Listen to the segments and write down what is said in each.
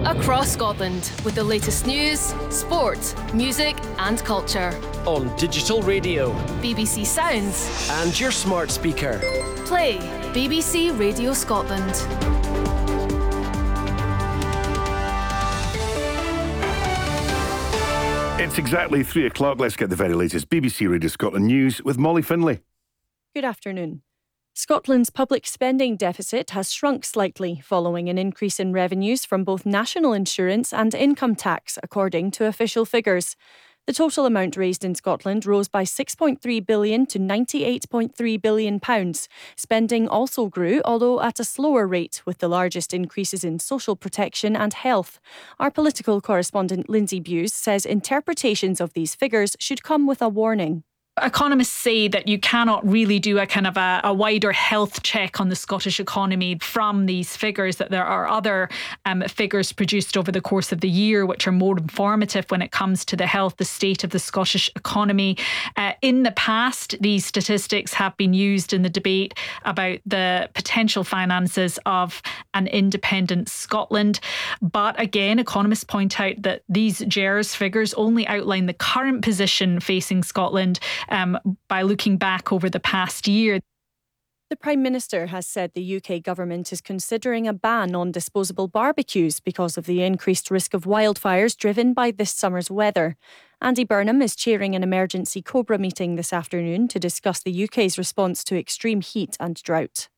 across Scotland with the latest news, sport, music and culture. On digital radio, BBC Sounds and your smart speaker. Play BBC Radio Scotland. It's exactly 3 o'clock. Let's get the very latest BBC Radio Scotland news with Molly Finlay. Good afternoon. Scotland's public spending deficit has shrunk slightly following an increase in revenues from both national insurance and income tax, according to official figures. The total amount raised in Scotland rose by £6.3 billion to £98.3 billion. Spending also grew, although at a slower rate, with the largest increases in social protection and health. Our political correspondent Lindsay Bewes says interpretations of these figures should come with a warning. Economists say that you cannot really do a kind of a wider health check on the Scottish economy from these figures, that there are other figures produced over the course of the year which are more informative when it comes to the health, the state of the Scottish economy. In the past, these statistics have been used in the debate about the potential finances of an independent Scotland. But again, economists point out that these GERS figures only outline the current position facing Scotland by looking back over the past year. The Prime Minister has said the UK government is considering a ban on disposable barbecues because of the increased risk of wildfires driven by this summer's weather. Andy Burnham is chairing an emergency COBRA meeting this afternoon to discuss the UK's response to extreme heat and drought.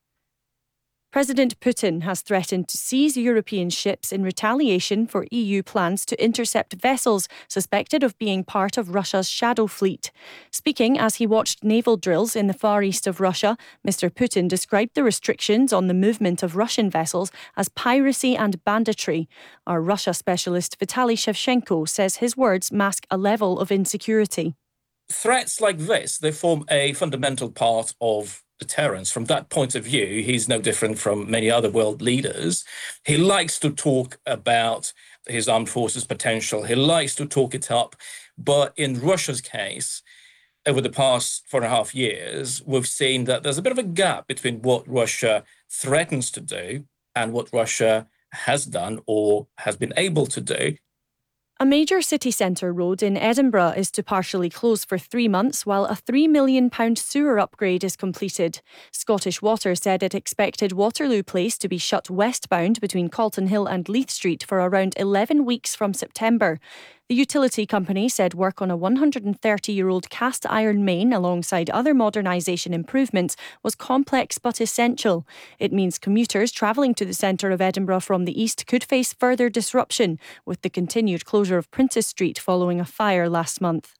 President Putin has threatened to seize European ships in retaliation for EU plans to intercept vessels suspected of being part of Russia's shadow fleet. Speaking as he watched naval drills in the far east of Russia, Mr. Putin described the restrictions on the movement of Russian vessels as piracy and banditry. Our Russia specialist Vitaly Shevchenko says his words mask a level of insecurity. Threats like this, they form a fundamental part of deterrence. From that point of view, he's no different from many other world leaders. He likes to talk about his armed forces potential. He likes to talk it up. But in Russia's case, over the past 4.5 years, we've seen that there's a bit of a gap between what Russia threatens to do and what Russia has done or has been able to do. A major city centre road in Edinburgh is to partially close for 3 months while a £3 million sewer upgrade is completed. Scottish Water said it expected Waterloo Place to be shut westbound between Calton Hill and Leith Street for around 11 weeks from September. The utility company said work on a 130-year-old cast iron main alongside other modernisation improvements was complex but essential. It means commuters travelling to the centre of Edinburgh from the east could face further disruption, with the continued closure of Princes Street following a fire last month.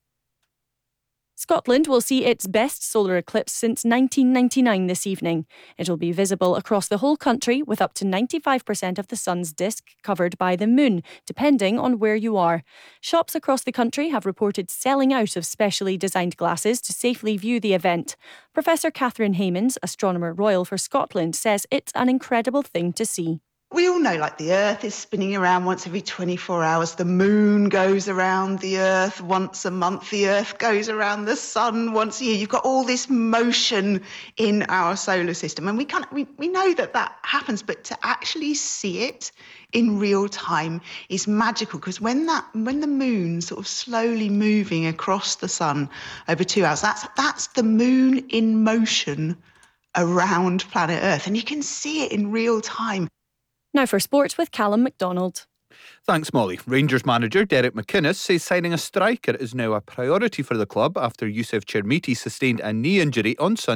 Scotland will see its best solar eclipse since 1999 this evening. It will be visible across the whole country with up to 95% of the sun's disk covered by the moon, depending on where you are. Shops across the country have reported selling out of specially designed glasses to safely view the event. Professor Catherine Haymans, Astronomer Royal for Scotland, says it's an incredible thing to see. We all know, like, the Earth is spinning around once every 24 hours. The moon goes around the Earth once a month. The Earth goes around the sun once a year. You've got all this motion in our solar system. And we know that happens, but to actually see it in real time is magical, because when the moon's sort of slowly moving across the sun over 2 hours, that's the moon in motion around planet Earth. And you can see it in real time. Now for sports with Callum MacDonald. Thanks, Molly. Rangers manager Derek McInnes says signing a striker is now a priority for the club after Youssef Chermiti sustained a knee injury on Sunday.